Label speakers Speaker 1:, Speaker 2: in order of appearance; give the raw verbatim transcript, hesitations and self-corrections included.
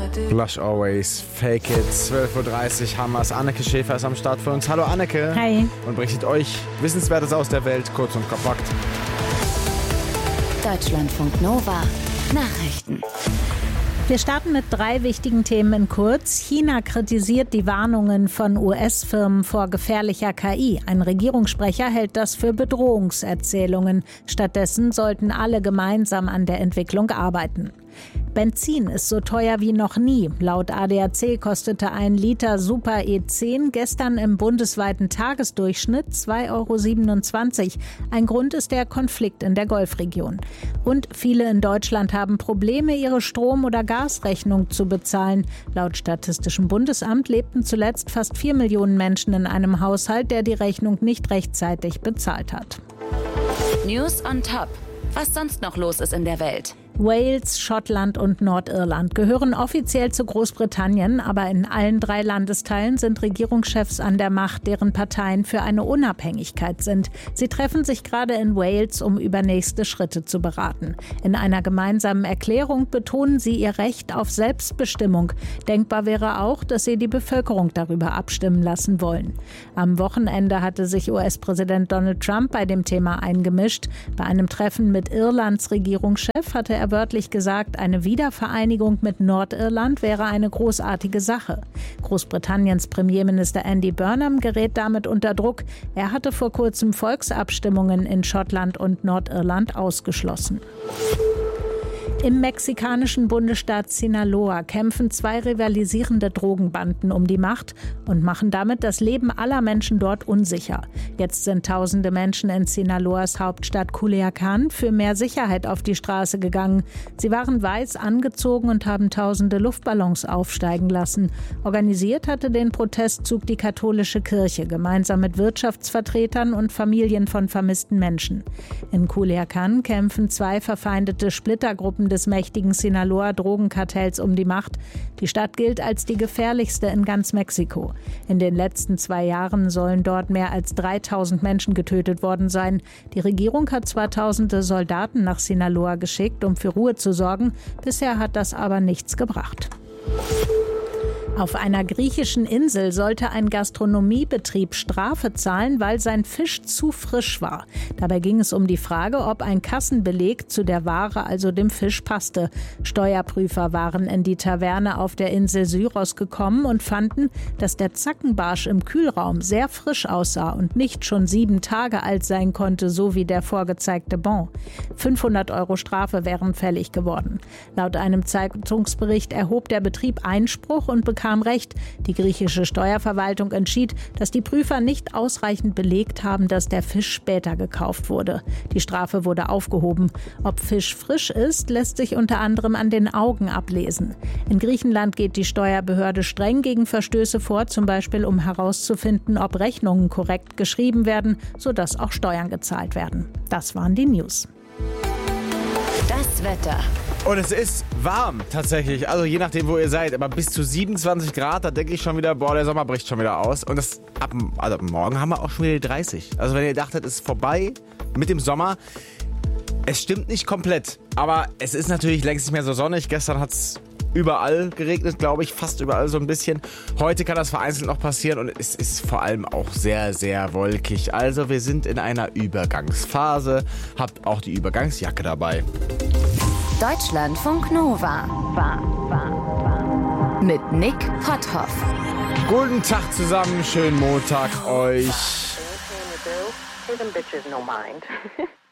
Speaker 1: Blush Always, Fake It, zwölf Uhr dreißig, Hammers. Anneke Schäfer ist am Start für uns. Hallo Anneke.
Speaker 2: Hi.
Speaker 1: Und berichtet euch Wissenswertes aus der Welt, kurz und kompakt.
Speaker 3: Deutschlandfunk Nova Nachrichten.
Speaker 2: Wir starten mit drei wichtigen Themen in kurz. China kritisiert die Warnungen von U S-Firmen vor gefährlicher K I. Ein Regierungssprecher hält das für Bedrohungserzählungen. Stattdessen sollten alle gemeinsam an der Entwicklung arbeiten. Benzin ist so teuer wie noch nie. Laut A D A C kostete ein Liter Super E zehn gestern im bundesweiten Tagesdurchschnitt zwei Euro siebenundzwanzig. Ein Grund ist der Konflikt in der Golfregion. Und viele in Deutschland haben Probleme, ihre Strom- oder Gasrechnung zu bezahlen. Laut Statistischem Bundesamt lebten zuletzt fast vier Millionen Menschen in einem Haushalt, der die Rechnung nicht rechtzeitig bezahlt hat.
Speaker 3: News on Top. Was sonst noch los ist in der Welt?
Speaker 2: Wales, Schottland und Nordirland gehören offiziell zu Großbritannien, aber in allen drei Landesteilen sind Regierungschefs an der Macht, deren Parteien für eine Unabhängigkeit sind. Sie treffen sich gerade in Wales, um über nächste Schritte zu beraten. In einer gemeinsamen Erklärung betonen sie ihr Recht auf Selbstbestimmung. Denkbar wäre auch, dass sie die Bevölkerung darüber abstimmen lassen wollen. Am Wochenende hatte sich U S-Präsident Donald Trump bei dem Thema eingemischt. Bei einem Treffen mit Irlands Regierungschef hatte er wörtlich gesagt, eine Wiedervereinigung mit Nordirland wäre eine großartige Sache. Großbritanniens Premierminister Andy Burnham gerät damit unter Druck. Er hatte vor kurzem Volksabstimmungen in Schottland und Nordirland ausgeschlossen. Im mexikanischen Bundesstaat Sinaloa kämpfen zwei rivalisierende Drogenbanden um die Macht und machen damit das Leben aller Menschen dort unsicher. Jetzt sind tausende Menschen in Sinaloas Hauptstadt Culiacán für mehr Sicherheit auf die Straße gegangen. Sie waren weiß angezogen und haben tausende Luftballons aufsteigen lassen. Organisiert hatte den Protestzug die katholische Kirche, gemeinsam mit Wirtschaftsvertretern und Familien von vermissten Menschen. In Culiacán kämpfen zwei verfeindete Splittergruppen des mächtigen Sinaloa-Drogenkartells um die Macht. Die Stadt gilt als die gefährlichste in ganz Mexiko. In den letzten zwei Jahren sollen dort mehr als dreitausend Menschen getötet worden sein. Die Regierung hat zwar tausende Soldaten nach Sinaloa geschickt, um für Ruhe zu sorgen. Bisher hat das aber nichts gebracht. Auf einer griechischen Insel sollte ein Gastronomiebetrieb Strafe zahlen, weil sein Fisch zu frisch war. Dabei ging es um die Frage, ob ein Kassenbeleg zu der Ware, also dem Fisch, passte. Steuerprüfer waren in die Taverne auf der Insel Syros gekommen und fanden, dass der Zackenbarsch im Kühlraum sehr frisch aussah und nicht schon sieben Tage alt sein konnte, so wie der vorgezeigte Bon. fünfhundert Euro Strafe wären fällig geworden. Laut einem Zeitungsbericht erhob der Betrieb Einspruch und bekam Recht. Die griechische Steuerverwaltung entschied, dass die Prüfer nicht ausreichend belegt haben, dass der Fisch später gekauft wurde. Die Strafe wurde aufgehoben. Ob Fisch frisch ist, lässt sich unter anderem an den Augen ablesen. In Griechenland geht die Steuerbehörde streng gegen Verstöße vor, zum Beispiel um herauszufinden, ob Rechnungen korrekt geschrieben werden, sodass auch Steuern gezahlt werden. Das waren die News.
Speaker 3: Das Wetter.
Speaker 1: Und es ist warm tatsächlich, also je nachdem, wo ihr seid, aber bis zu siebenundzwanzig Grad, da denke ich schon wieder, boah, der Sommer bricht schon wieder aus. Und das ab, also morgen haben wir auch schon wieder die dreißig. Also wenn ihr dachtet, es ist vorbei mit dem Sommer, es stimmt nicht komplett. Aber es ist natürlich längst nicht mehr so sonnig. Gestern hat es überall geregnet, glaube ich, fast überall so ein bisschen. Heute kann das vereinzelt noch passieren und es ist vor allem auch sehr, sehr wolkig. Also wir sind in einer Übergangsphase. Habt auch die Übergangsjacke dabei.
Speaker 3: Deutschlandfunk Nova. War, war, war. Mit Nick Potthoff.
Speaker 1: Guten Tag zusammen, schönen Montag euch.